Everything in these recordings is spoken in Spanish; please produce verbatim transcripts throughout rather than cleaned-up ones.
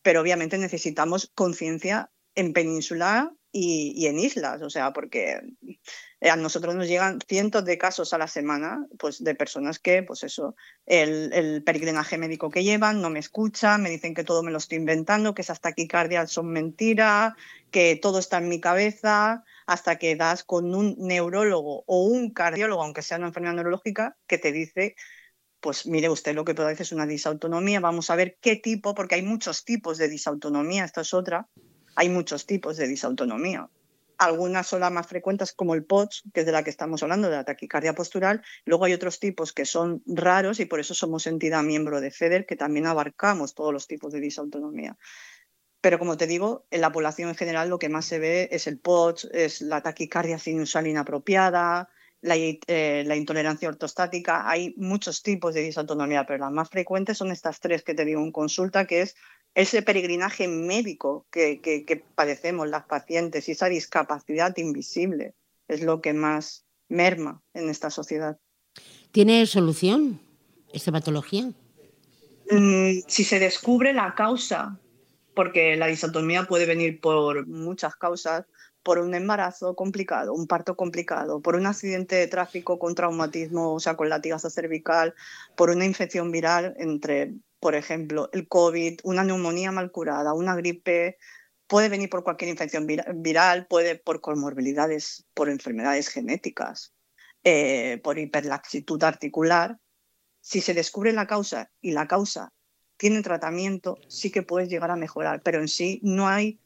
pero obviamente necesitamos conciencia en península y, y en islas, o sea, porque a nosotros nos llegan cientos de casos a la semana, pues de personas que, pues eso, el, el peregrinaje médico que llevan no me escuchan, me dicen que todo me lo estoy inventando, que esas taquicardias son mentiras, que todo está en mi cabeza, hasta que das con un neurólogo o un cardiólogo, aunque sea una enfermedad neurológica, que te dice, pues mire usted, lo que padece es una disautonomía, vamos a ver qué tipo, porque hay muchos tipos de disautonomía, esta es otra, hay muchos tipos de disautonomía. Algunas son las más frecuentes, como el P O T S, que es de la que estamos hablando, de la taquicardia postural. Luego hay otros tipos que son raros y por eso somos entidad miembro de FEDER, que también abarcamos todos los tipos de disautonomía. Pero como te digo, en la población en general lo que más se ve es el P O T S, es la taquicardia sinusal inapropiada, la, eh, la intolerancia ortostática. Hay muchos tipos de disautonomía, pero las más frecuentes son estas tres que te digo en consulta, que es ese peregrinaje médico que, que, que padecemos las pacientes y esa discapacidad invisible es lo que más merma en esta sociedad. ¿Tiene solución esta patología? Mm, si se descubre la causa, porque la disautonomía puede venir por muchas causas, por un embarazo complicado, un parto complicado, por un accidente de tráfico con traumatismo, o sea, con latigazo cervical, por una infección viral entre, por ejemplo, el COVID, una neumonía mal curada, una gripe, puede venir por cualquier infección viral, puede por comorbilidades, por enfermedades genéticas, eh, por hiperlaxitud articular. Si se descubre la causa y la causa tiene tratamiento, sí que puedes llegar a mejorar, pero en sí no hay,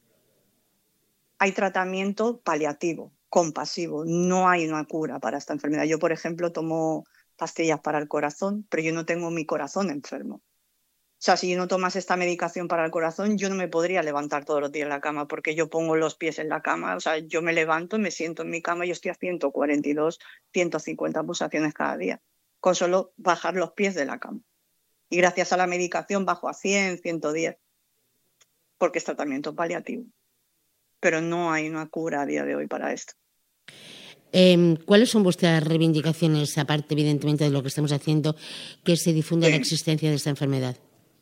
hay tratamiento paliativo, compasivo, no hay una cura para esta enfermedad. Yo, por ejemplo, tomo pastillas para el corazón, pero yo no tengo mi corazón enfermo. O sea, si yo no tomase esta medicación para el corazón, yo no me podría levantar todos los días en la cama porque yo pongo los pies en la cama. O sea, yo me levanto, me siento en mi cama y yo estoy a ciento cuarenta y dos, ciento cincuenta pulsaciones cada día, con solo bajar los pies de la cama. Y gracias a la medicación bajo a cien, ciento diez, porque es tratamiento paliativo. Pero no hay una cura a día de hoy para esto. Eh, ¿Cuáles son vuestras reivindicaciones, aparte evidentemente de lo que estamos haciendo, que se difunda sí. la existencia de esta enfermedad?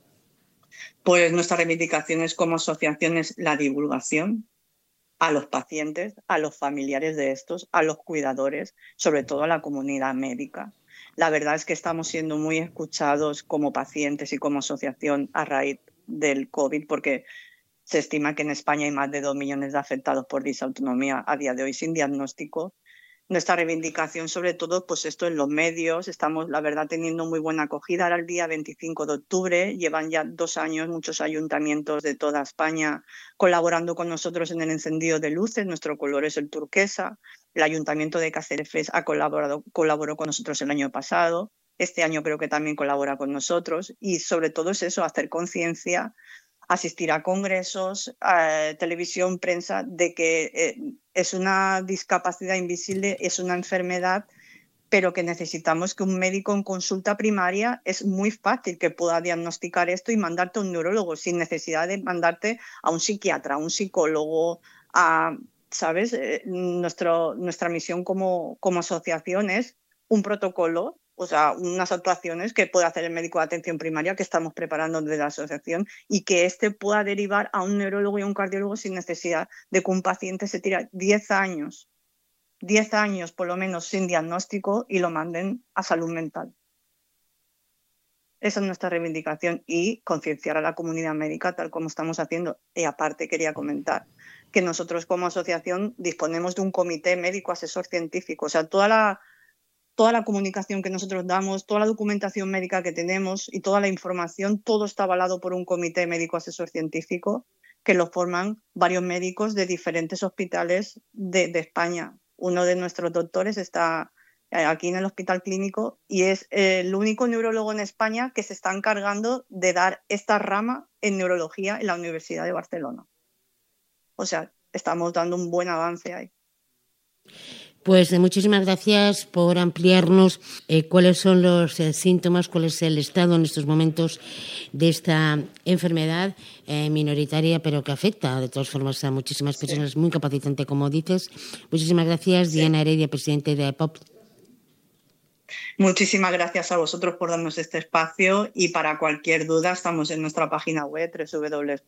Pues nuestras reivindicaciones como asociación es la divulgación a los pacientes, a los familiares de estos, a los cuidadores, sobre todo a la comunidad médica. La verdad es que estamos siendo muy escuchados como pacientes y como asociación a raíz del COVID, porque se estima que en España hay más de dos millones de afectados por disautonomía a día de hoy sin diagnóstico. Nuestra reivindicación, sobre todo, pues esto en los medios, estamos, la verdad, teniendo muy buena acogida. Ahora el día veinticinco de octubre, llevan ya dos años muchos ayuntamientos de toda España colaborando con nosotros en el encendido de luces. Nuestro color es el turquesa. El Ayuntamiento de Cáceres ha colaborado, colaboró con nosotros el año pasado. Este año creo que también colabora con nosotros. Y sobre todo es eso, hacer conciencia, asistir a congresos, a televisión, prensa, de que eh, es una discapacidad invisible, es una enfermedad, pero que necesitamos que un médico en consulta primaria es muy fácil que pueda diagnosticar esto y mandarte a un neurólogo sin necesidad de mandarte a un psiquiatra, a un psicólogo, a, ¿sabes? Eh, nuestro, nuestra misión como, como asociación es un protocolo, o sea, unas actuaciones que puede hacer el médico de atención primaria que estamos preparando desde la asociación y que éste pueda derivar a un neurólogo y a un cardiólogo sin necesidad de que un paciente se tire diez años, diez años por lo menos sin diagnóstico y lo manden a salud mental. Esa es nuestra reivindicación y concienciar a la comunidad médica tal como estamos haciendo. Y aparte quería comentar que nosotros como asociación disponemos de un comité médico asesor científico, o sea, toda la Toda la comunicación que nosotros damos, toda la documentación médica que tenemos y toda la información, todo está avalado por un comité médico asesor científico que lo forman varios médicos de diferentes hospitales de, de España. Uno de nuestros doctores está aquí en el Hospital Clínico y es el único neurólogo en España que se está encargando de dar esta rama en neurología en la Universidad de Barcelona. O sea, estamos dando un buen avance ahí. Pues eh, muchísimas gracias por ampliarnos eh, cuáles son los eh, síntomas, cuál es el estado en estos momentos de esta enfermedad eh, minoritaria, pero que afecta de todas formas a muchísimas personas, sí. Muy capacitante, como dices. Muchísimas gracias, sí. Diana Heredia, presidente de A E P O P. Muchísimas gracias a vosotros por darnos este espacio y para cualquier duda estamos en nuestra página web doble u doble u doble u